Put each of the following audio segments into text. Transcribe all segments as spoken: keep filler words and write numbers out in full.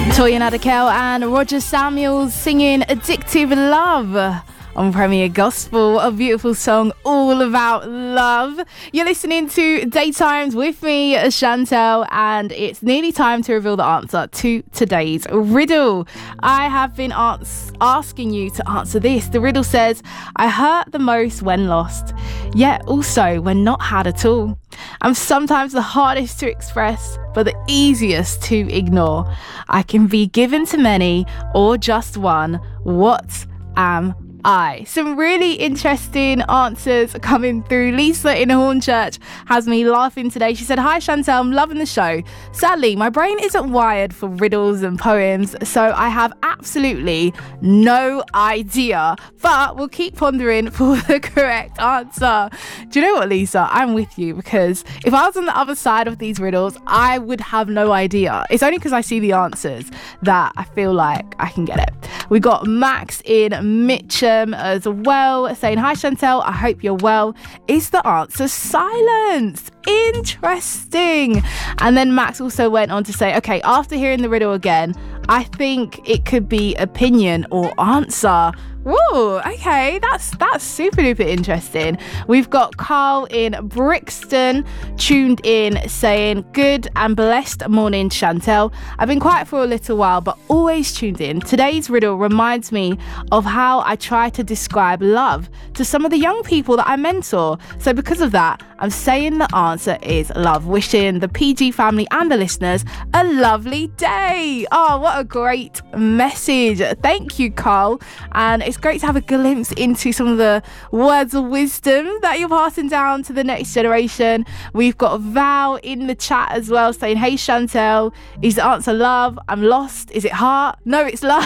Toyin Adekel and Roger Samuels singing Addictive Love on Premier Gospel, a beautiful song all about love. You're listening to Daytimes with me, Chantel, and it's nearly time to reveal the answer to today's riddle. I have been ans- asking you to answer this. The riddle says, I hurt the most when lost, yet also when not had at all. I'm sometimes the hardest to express, but the easiest to ignore. I can be given to many or just one. What am I? Some really interesting answers coming through. Lisa in Hornchurch has me laughing today. She said, hi Chantel, I'm loving the show. Sadly, my brain isn't wired for riddles and poems, so I have absolutely no idea, but we'll keep pondering for the correct answer. Do you know what, Lisa? I'm with you, because if I was on the other side of these riddles, I would have no idea. It's only because I see the answers that I feel like I can get it. We got Max in Mitcham as well saying, hi Chantel, I hope you're well. Is the answer silence? Interesting. And then Max also went on to say, okay, after hearing the riddle again, I think it could be opinion or answer. Whoa, okay, that's that's super duper interesting. We've got Carl in Brixton tuned in saying, good and blessed morning Chantel. I've been quiet for a little while but always tuned in. Today's riddle reminds me of how I try to describe love to some of the young people that I mentor. So because of that, I'm saying the answer is love. Wishing the P G family and the listeners a lovely day. Oh, what a great message. Thank you, Carl. And it's great to have a glimpse into some of the words of wisdom that you're passing down to the next generation. We've got Val in the chat as well saying, hey Chantel, is the answer love? I'm lost. Is it heart? No, it's love.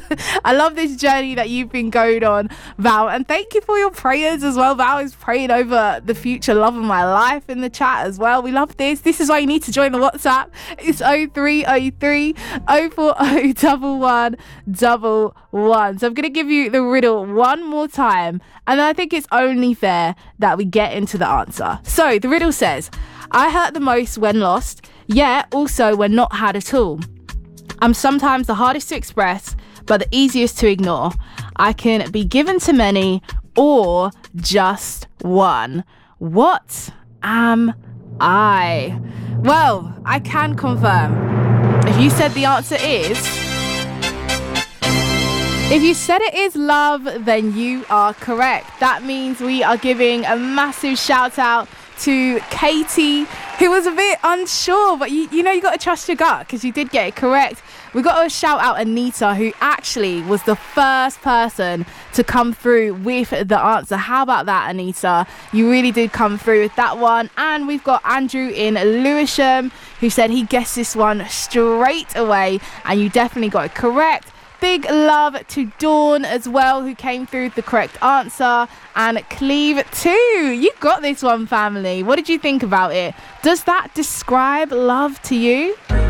I love this journey that you've been going on, Val. And thank you for your prayers as well. Val is praying over the future love of my life in the chat as well. We love this. This is why you need to join the WhatsApp. It's oh three oh three, oh four oh one one one one. So I'm going to give you the riddle one more time, and I think it's only fair that we get into the answer. So the riddle says, I hurt the most when lost, yet also when not had at all. I'm sometimes the hardest to express, but the easiest to ignore. I can be given to many or just one. What am I? Well, I can confirm. If you said the answer is If you said it is love, then you are correct. That means we are giving a massive shout out to Katie, who was a bit unsure, but you, you know, you got to trust your gut because you did get it correct. We got to shout out Anita, who actually was the first person to come through with the answer. How about that, Anita? You really did come through with that one. And we've got Andrew in Lewisham, who said he guessed this one straight away, and you definitely got it correct. Big love to Dawn as well, who came through with the correct answer, and Cleve too. You got this one, family. What did you think about it? Does that describe love to you?